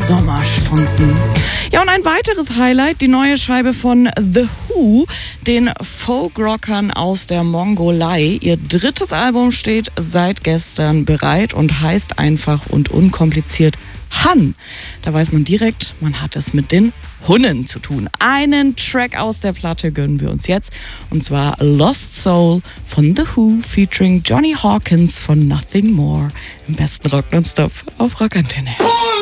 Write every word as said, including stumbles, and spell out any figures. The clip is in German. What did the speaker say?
Sommerstunden. Ja, und ein weiteres Highlight, die neue Scheibe von The Who, den Folk-Rockern aus der Mongolei. Ihr drittes Album steht seit gestern bereit und heißt einfach und unkompliziert Han. Da weiß man direkt, man hat es mit den Hunnen zu tun. Einen Track aus der Platte gönnen wir uns jetzt, und zwar Lost Soul von The Who featuring Johnny Hawkins von Nothing More im besten Rock nonstop auf Rockantenne.